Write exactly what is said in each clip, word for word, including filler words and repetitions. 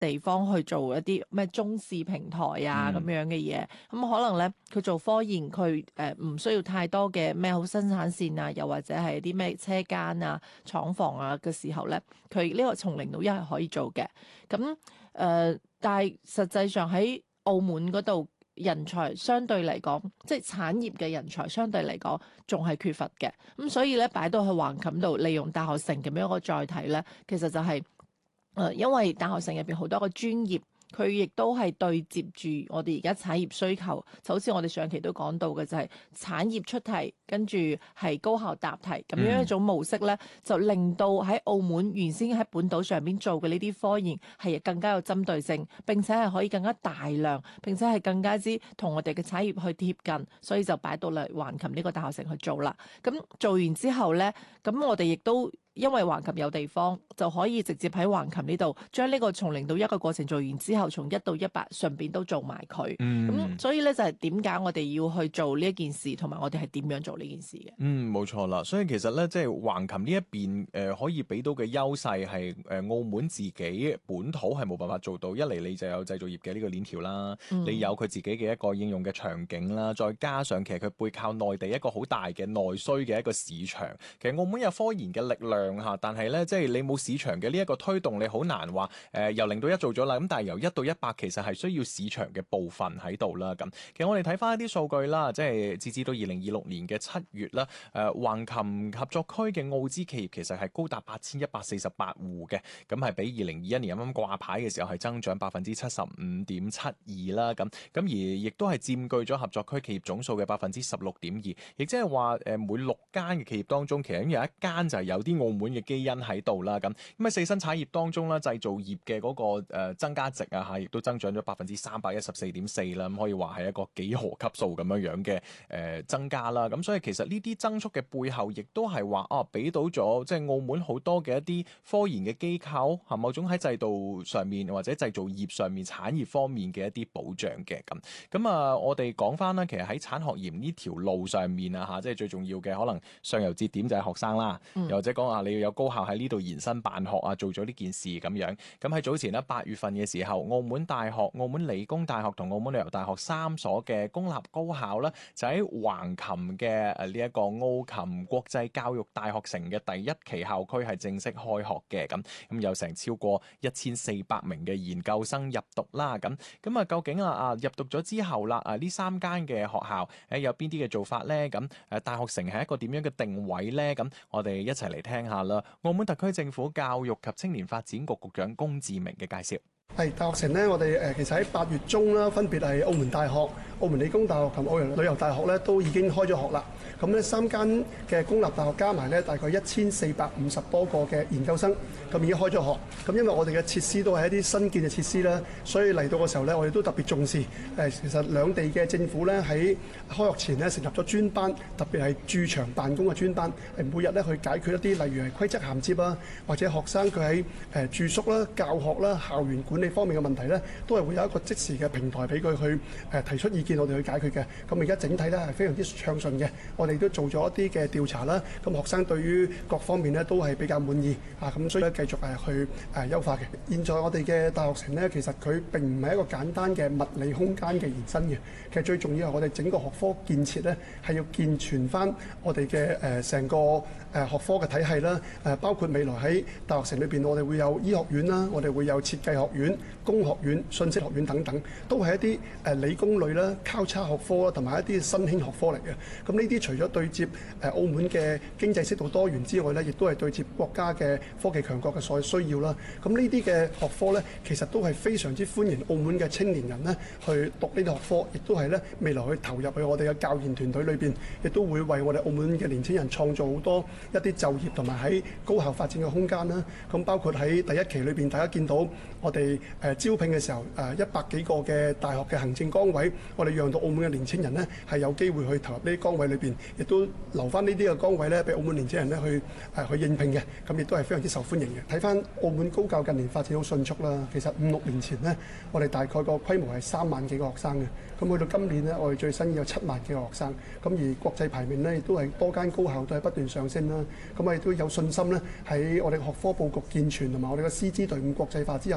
地方去做一啲咩中試平台啊咁、 嗯、 樣嘅嘢，咁可能咧佢做科研，佢誒唔需要太多嘅咩好生產線啊，又或者係啲咩車間啊、廠房啊嘅時候咧，佢呢個從零到一係可以做嘅。咁誒、呃，但係實際上喺澳門嗰度，人才相對嚟講，即係產業嘅人才相對嚟講，仲係缺乏嘅。咁所以咧，擺到去橫琴度，利用大學城咁樣一個載體咧，其實就係、是、誒、呃，因為大學城入邊好多個專業。佢亦都係對接住我哋而家產業需求，就好似我哋上期都講到嘅，就係、是、產業出題，跟住係高校答題咁樣一種模式咧，就令到喺澳門原先喺本島上邊做嘅呢啲科研係更加有針對性，並且係可以更加大量，並且係更加之同我哋嘅產業去貼近，所以就擺到嚟橫琴呢個大學城去做啦。咁做完之後咧，咁我哋亦都。因為橫琴有地方，就可以直接喺橫琴呢度將呢個從零到一個過程做完之後，從一到一百順便都做埋佢。咁、嗯、所以咧就係點解我哋要去做呢一件事，同埋我哋係點樣做呢件事嘅？ 嗯，冇錯啦。所以其實咧，即係橫琴呢一邊誒、呃，可以俾到嘅優勢係誒澳門自己本土係冇辦法做到。一嚟你就有製造業嘅呢個鏈條啦，嗯、你有佢自己嘅一個應用嘅場景啦，再加上其實佢背靠內地一個好大嘅內需嘅一個市場。其實澳門有科研嘅力量。但係咧，即係你冇市場嘅呢一個推動，你好難話誒、呃、由零到一做咗啦。咁但係由一到一百，其實係需要市場嘅部分喺度啦。咁其實我哋睇翻一啲數據啦，即係截至到二零二六年嘅七月啦，誒、呃、橫琴合作區嘅澳資企業其實係高達八千一百四十八戶嘅，咁係比二零二一年啱啱掛牌嘅時候係增長百分之七十五點七二啦。咁咁而亦都係佔據咗合作區企業總數嘅百分之十六點二，亦即係話誒每六間嘅企業當中，其實有一間就係有啲澳門嘅基因喺度啦，咁咁喺四新產業當中啦，製造業嘅嗰個誒增加值啊嚇，亦都增長咗百分之三百一十四點四啦，咁可以話係一個幾何級數咁樣樣嘅誒增加啦。咁所以其實呢啲增速嘅背後，亦都係話啊，俾到咗即係澳門好多嘅一啲科研嘅機構，係某種喺制度上面或者製造業上面產業方面嘅一啲保障嘅咁。咁啊，我哋講翻啦，其實喺產學研呢條路上面啊嚇，即係最重要嘅可能上游節點就係學生啦，又、嗯、或者講啊你要有高校喺呢度延伸辦學啊，做咗呢件事咁樣。咁喺早前咧八月份嘅時候，澳門大學、澳門理工大學同澳門旅遊大學三所嘅公立高校咧，就喺橫琴嘅誒呢一個澳琴國際教育大學城嘅第一期校區係正式開學嘅。咁咁有成超過一千四百名嘅研究生入讀啦。咁咁啊，究竟啊啊入讀咗之後啦，啊呢三間嘅學校誒有邊啲嘅做法咧？咁誒大學城係一個點樣嘅定位咧？咁我哋一齊嚟聽下啦。澳門特區政府教育及青年發展局局長龔志明嘅介紹。 係大學城咧，我哋誒其實喺八月中啦，分別係澳門大學、澳門理工大學同澳門旅遊大學咧，都已經開咗學啦。咁咧三間嘅公立大學加埋咧，大概一千四百五十多個嘅研究生，咁已經開咗學。咁因為我哋嘅設施都係一啲新建嘅設施啦，所以嚟到嘅時候咧，我哋都特別重視。誒，其實兩地嘅政府咧喺開學前咧成立咗專班，特別係駐場辦公嘅專班，係每日咧去解決一啲例如係規則銜接啊，或者學生佢喺誒住宿啦、教學啦、校園管理方面嘅問題咧，都係會有一個即時嘅平台俾佢去誒提出意見，我哋去解決嘅。咁而家整體咧係非常之暢順嘅，我哋都做咗一啲嘅調查啦。咁學生對於各方面咧都係比較滿意啊，咁所以咧繼續誒去誒優化嘅。現在我哋嘅大學城咧，其實佢並唔係一個簡單嘅物理空間嘅延伸嘅。其實最重要係我哋整個學科建設咧，係要健全翻我哋嘅誒成個誒學科嘅體系啦。誒包括未來喺大學城裏邊，我哋會有醫學院啦，我哋會有設計學院、工學院、信息學院等等，都係一啲誒理工類啦、交叉學科啦，同埋一啲新興學科嚟嘅。咁呢啲除咗對接誒澳門嘅經濟適度多元之外咧，亦都係對接國家嘅科技強國嘅所需要啦。咁呢啲嘅學科咧，其實都係非常之歡迎澳門嘅青年人咧去讀呢啲學科，亦都係咧未來去投入去我哋嘅教研團隊裏邊，亦都會為我哋澳門嘅年輕人創造好多一啲就業同埋喺高校發展嘅空間啦。咁包括喺第一期裏邊，大家見到我哋誒招聘嘅時候，誒一百幾個嘅大學嘅行政崗位，我哋讓到澳門嘅年青人呢係有機會去投入呢啲崗位裏邊，亦都留翻呢啲嘅崗位咧俾澳門年青人咧去誒去應聘嘅，咁亦都係非常之受歡迎嘅。睇翻澳門高教近年發展好迅速啦，其實五六年前呢，我哋大概個規模係三萬幾個學生嘅，咁去到今年呢，我哋最新有七萬幾個學生，咁而國際排名呢，亦都係多間高校都係不斷上升啦，咁我哋都有信心呢，喺我哋學科佈局健全同埋我哋嘅師資隊伍國際化之後呢，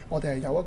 我哋係有一